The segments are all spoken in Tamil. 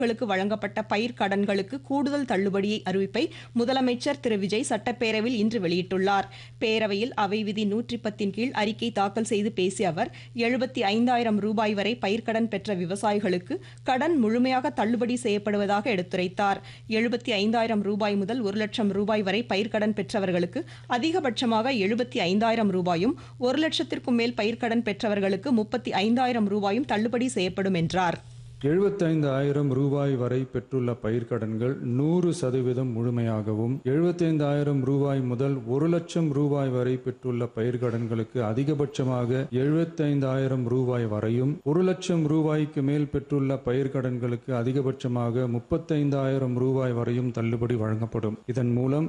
களுக்கு வழங்கப்பட்ட பயிர் கடன்களுக்கு கூடுதல் தள்ளுபடியை அறிவிப்பை முதலமைச்சர் திரு விஜய் சட்டப்பேரவையில் இன்று வெளியிட்டுள்ளார். பேரவையில் அவை விதி 110 கீழ் அறிக்கை தாக்கல் செய்து பேசிய அவர் 75,000 ரூபாய் வரை பயிர்க்கடன் பெற்ற விவசாயிகளுக்கு கடன் முழுமையாக தள்ளுபடி செய்யப்படுவதாக எடுத்துரைத்தார். 75,000 ரூபாய் முதல் 1,00,000 ரூபாய் வரை பயிர்க்கடன் பெற்றவர்களுக்கு அதிகபட்சமாக 75,000 ரூபாயும் 1,00,000க்கும் மேல் பயிர்க்கடன் பெற்றவர்களுக்கு 35,000 ரூபாயும் தள்ளுபடி செய்யப்படும் என்றார். 75,000 ரூபாய் வரை பெற்றுள்ள பயிர்க்கடன்கள் 100% முழுமையாகவும், 75,000 ரூபாய் முதல் 1,00,000 ரூபாய் வரை பெற்றுள்ள பயிர்க்கடன்களுக்கு அதிகபட்சமாக 75,000 ரூபாய் வரையும், 1,00,000 ரூபாய்க்கு மேல் பெற்றுள்ள பயிர்க்கடன்களுக்கு அதிகபட்சமாக 35,000 ரூபாய் வரையும் தள்ளுபடி வழங்கப்படும். இதன் மூலம்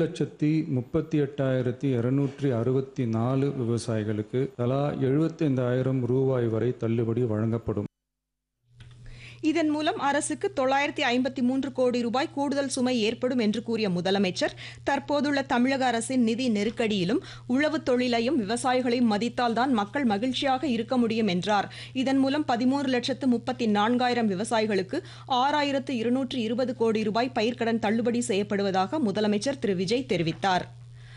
2,38,264 விவசாயிகளுக்கு தலா 75,000 ரூபாய் வரை தள்ளுபடி வழங்கப்படும். இதன் மூலம் அரசுக்கு 953 கோடி ரூபாய் கூடுதல் சுமை ஏற்படும் என்று கூறிய முதலமைச்சர், தற்போதுள்ள தமிழக அரசின் நிதி நெருக்கடியிலும் உழவு தொழிலையும் விவசாயிகளையும் மதித்தால்தான் மக்கள் மகிழ்ச்சியாக இருக்க முடியும் என்றார். இதன் மூலம் 13,34,000 விவசாயிகளுக்கு 6,220 கோடி ரூபாய் பயிர்க்கடன் தள்ளுபடி செய்யப்படுவதாக முதலமைச்சர் திரு விஜய் தெரிவித்தார்.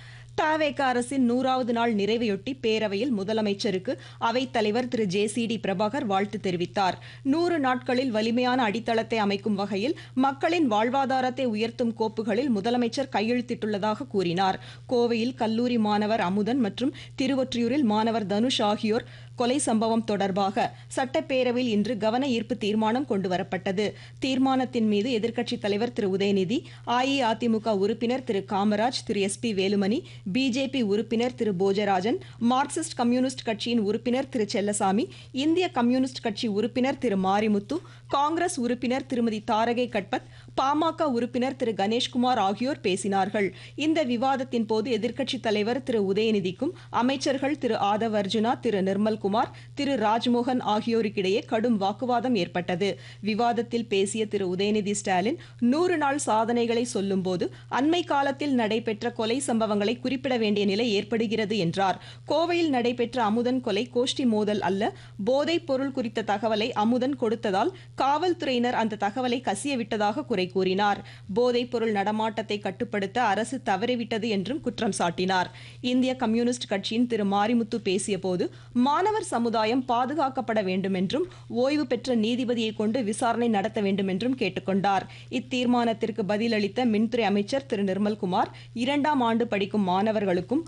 தவேக அரசின் 100வது நாள் நிறைவையொட்டி பேரவையில் முதலமைச்சருக்கு அவைத்தலைவர் திரு JCD பிரபாகர் வாழ்த்து தெரிவித்தார். 100 நாட்களில் வலிமையான அடித்தளத்தை அமைக்கும் வகையில் மக்களின் வாழ்வாதாரத்தை உயர்த்தும் கோப்புகளில் முதலமைச்சர் கையெழுத்திட்டுள்ளதாக கூறினார். கோவையில் கல்லூரி மாணவர் அமுதன் மற்றும் திருவொற்றியூரில் மாணவர் தனுஷ் ஆகியோர் கொலை சம்பவம் தொடர்பாக சட்டப்பேரவையில் இன்று கவன ஈர்ப்பு தீர்மானம் கொண்டுவரப்பட்டது. தீர்மானத்தின் மீது எதிர்க்கட்சித் தலைவர் திரு உதயநிதி, அஇஅதிமுக உறுப்பினர் திரு காமராஜ், திரு SP வேலுமணி, பிஜேபி உறுப்பினர் திரு போஜராஜன், மார்க்சிஸ்ட் கம்யூனிஸ்ட் கட்சியின் உறுப்பினர் திரு செல்லசாமி, இந்திய கம்யூனிஸ்ட் கட்சி உறுப்பினர் திரு மாரிமுத்து, காங்கிரஸ் உறுப்பினர் திருமதி தாரகை கட்பத், பாமக உறுப்பினர் திரு கணேஷ்குமார் ஆகியோர் பேசினார்கள். இந்த விவாதத்தின் போது எதிர்க்கட்சித் தலைவர் திரு உதயநிதிக்கும் அமைச்சர்கள் திரு ஆதவ் அர்ஜுனா, திரு நிர்மல்குமார், திரு ராஜ்மோகன் ஆகியோருக்கிடையே கடும் வாக்குவாதம் ஏற்பட்டது. விவாதத்தில் பேசிய திரு உதயநிதி ஸ்டாலின் 100 நாள் சாதனைகளை சொல்லும் போது அண்மை காலத்தில் நடைபெற்ற கொலை சம்பவங்களை குறிப்பிட வேண்டிய நிலை ஏற்படுகிறது என்றார். கோவையில் நடைபெற்ற அமுதன் கொலை கோஷ்டி மோதல் அல்ல, போதைப் பொருள் குறித்த தகவலை அமுதன் கொடுத்ததால் காவல்துறையினர் அந்த தகவலை கசியவிட்டதாக குறை கூறினார். போதைப் பொருள் நடமாட்டத்தை கட்டுப்படுத்த அரசு தவறிவிட்டது என்றும் குற்றம் சாட்டினார். இந்திய கம்யூனிஸ்ட் கட்சியின் திரு மாரிமுத்து பேசிய போது மாணவர் சமுதாயம் பாதுகாக்கப்பட வேண்டும் என்றும் ஓய்வு பெற்ற நீதிபதியை கொண்டு விசாரணை நடத்த வேண்டும் என்றும் கேட்டுக்கொண்டார். இத்தீர்மானத்திற்கு பதிலளித்த மின்துறை அமைச்சர் திரு நிர்மல்குமார், 2ஆம் ஆண்டு படிக்கும் மாணவர்களுக்கும்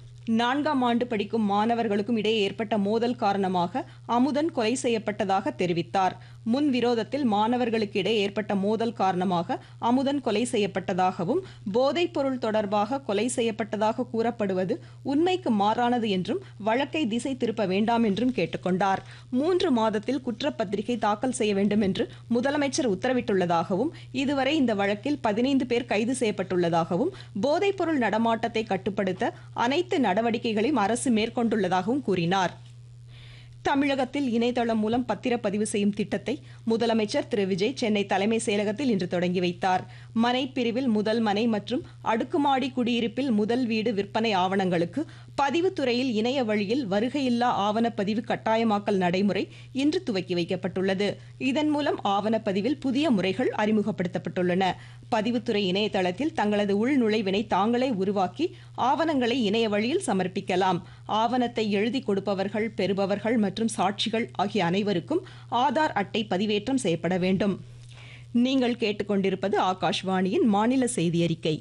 4ஆம் ஆண்டு படிக்கும் மாணவர்களுக்கும் இடையே ஏற்பட்ட மோதல் காரணமாக அமுதன் கொலை செய்யப்பட்டதாக தெரிவித்தார். முன் விரோதத்தில் மாணவர்களுக்கு இடையே ஏற்பட்ட மோதல் காரணமாக அமுதன் கொலை செய்யப்பட்டதாகவும், போதைப் பொருள் தொடர்பாக கொலை செய்யப்பட்டதாக கூறப்படுவது உண்மைக்கு மாறானது என்றும் வழக்கை திசை திருப்ப வேண்டாம் என்றும் கேட்டுக்கொண்டார். 3 மாதத்தில் குற்றப்பத்திரிகை தாக்கல் செய்ய வேண்டும் என்று முதலமைச்சர் உத்தரவிட்டுள்ளதாகவும், இதுவரை இந்த வழக்கில் 15 பேர் கைது செய்யப்பட்டுள்ளதாகவும், போதைப் பொருள் நடமாட்டத்தை கட்டுப்படுத்த அனைத்து நடவடிக்கைகளையும் அரசு மேற்கொண்டுள்ளதாகவும் கூறினார். தமிழகத்தில் இணையதளம் மூலம் பத்திரப்பதிவு செய்யும் திட்டத்தை முதலமைச்சர் திரு விஜய் சென்னை தலைமை செயலகத்தில் இன்று தொடங்கி வைத்தார். மனை பிரிவில் முதல் மனை மற்றும் அடுக்குமாடி குடியிருப்பில் முதல் வீடு விற்பனை ஆவணங்களுக்கு பதிவுத்துறையில் இணைய வழியில் வருகையில்லா ஆவணப்பதிவு கட்டாயமாக்கல் நடைமுறை இன்று துவக்கி வைக்கப்பட்டுள்ளது. இதன் மூலம் ஆவணப்பதிவில் புதிய முறைகள் அறிமுகப்படுத்தப்பட்டுள்ளன. பதிவுத்துறை இணையதளத்தில் தங்களது உள்நுழைவினை தாங்களே உருவாக்கி ஆவணங்களை இணைய வழியில் சமர்ப்பிக்கலாம். ஆவணத்தை எழுதி கொடுப்பவர்கள், பெறுபவர்கள் மற்றும் சாட்சிகள் ஆகிய அனைவருக்கும் ஆதார் அட்டை பதிவேற்றம் செய்யப்பட வேண்டும். நீங்கள் கேட்டுக்கொண்டிருப்பது ஆகாஷ்வாணியின் மாநில செய்தி அறிக்கை.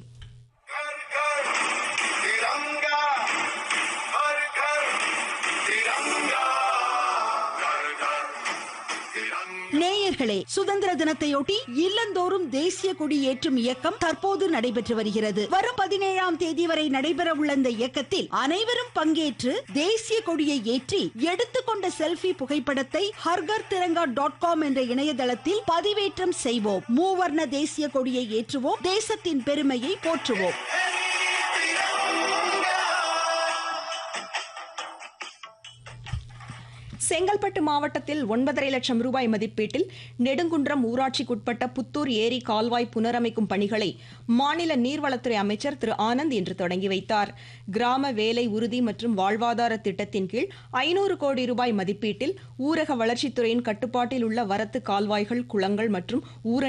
நேயர்களே, சுதந்திர தினத்தையொட்டி இல்லந்தோறும் தேசிய கொடி ஏற்றும் இயக்கம் தற்போது நடைபெற்று வருகிறது. வரும் 17ஆம் தேதி வரை நடைபெற உள்ள இந்த இயக்கத்தில் அனைவரும் பங்கேற்று தேசிய கொடியை ஏற்றி எடுத்துக்கொண்ட செல்ஃபி புகைப்படத்தை hargartiranga.com என்ற இணையதளத்தில் பதிவேற்றம் செய்வோம். மூவர்ண தேசிய கொடியை ஏற்றுவோம், தேசத்தின் பெருமையை போற்றுவோம். செங்கல்பட்டு மாவட்டத்தில் 9.5 லட்சம் ரூபாய் மதிப்பீட்டில் நெடுங்குன்றம் ஊராட்சிக்குட்பட்ட புத்தூர் ஏரி கால்வாய் புனரமைக்கும் பணிகளை மாநில நீர்வளத்துறை அமைச்சர் திரு ஆனந்த் இன்று தொடங்கி வைத்தார். கிராம வேலை உறுதி மற்றும் வாழ்வாதார திட்டத்தின் கீழ் 500 கோடி ரூபாய் மதிப்பீட்டில் ஊரக வளர்ச்சித்துறையின் கட்டுப்பாட்டில் உள்ள வரத்து கால்வாய்கள், குளங்கள் மற்றும் ஊரணி